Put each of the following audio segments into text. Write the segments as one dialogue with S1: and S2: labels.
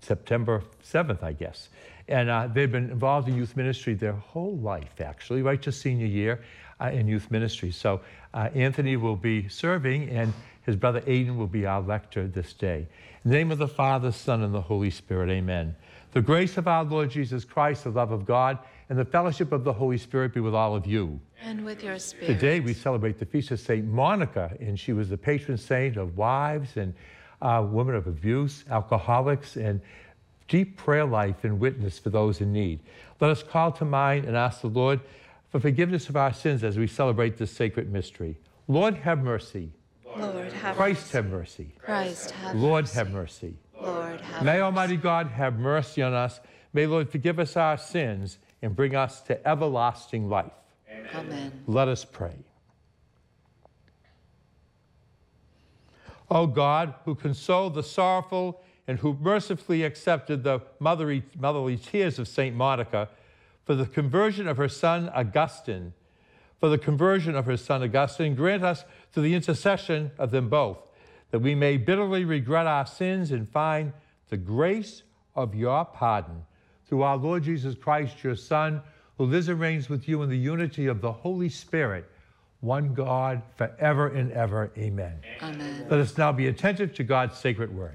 S1: September 7th, I guess. And they've been involved in youth ministry their whole life, actually, right to senior year in youth ministry. So Anthony will be serving, and his brother Aiden will be our lector this day. In the name of the Father, Son, and the Holy Spirit, amen. The grace of our Lord Jesus Christ, the love of God, and the fellowship of the Holy Spirit be with all of you.
S2: And with your spirit.
S1: Today we celebrate the feast of St. Monica, and she was the patron saint of wives and women of abuse, alcoholics, and deep prayer life and witness for those in need. Let us call to mind and ask the Lord for forgiveness of our sins as we celebrate this sacred mystery. Lord, have mercy.
S2: Lord, have
S1: Christ,
S2: mercy.
S1: have mercy.
S2: Christ, have
S1: Lord,
S2: mercy.
S1: have mercy.
S2: Lord, have
S1: May
S2: mercy.
S1: Almighty God have mercy on us. May Lord forgive us our sins and bring us to everlasting life.
S2: Amen.
S1: Let us pray. O God, who consoled the sorrowful and who mercifully accepted the motherly tears of St. Monica, for the conversion of her son Augustine, grant us through the intercession of them both, that we may bitterly regret our sins and find the grace of your pardon. Through our Lord Jesus Christ, your Son, who lives and reigns with you in the unity of the Holy Spirit, one God, forever and ever. Amen.
S2: Amen.
S1: Let us now be attentive to God's sacred word.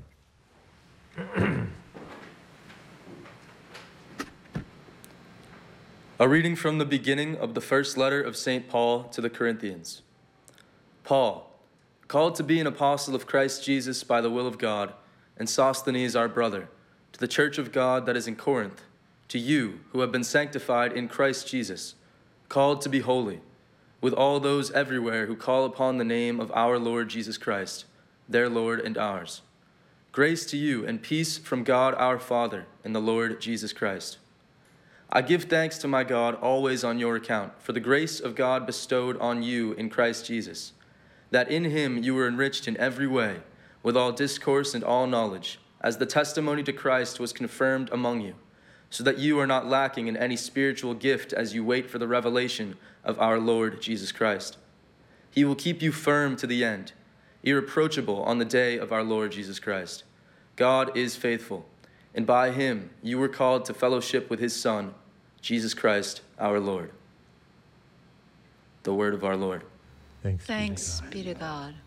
S3: A reading from the beginning of the first letter of St. Paul to the Corinthians. Paul, called to be an apostle of Christ Jesus by the will of God, and Sosthenes our brother, to the church of God that is in Corinth, to you who have been sanctified in Christ Jesus, called to be holy, with all those everywhere who call upon the name of our Lord Jesus Christ, their Lord and ours. Grace to you and peace from God our Father and the Lord Jesus Christ. I give thanks to my God always on your account for the grace of God bestowed on you in Christ Jesus, that in him you were enriched in every way, with all discourse and all knowledge, as the testimony to Christ was confirmed among you, so that you are not lacking in any spiritual gift as you wait for the revelation of our Lord Jesus Christ. He will keep you firm to the end, irreproachable on the day of our Lord Jesus Christ. God is faithful, and by him you were called to fellowship with his Son, Jesus Christ our Lord. The word of our Lord.
S1: Thanks
S2: Thanks be to God.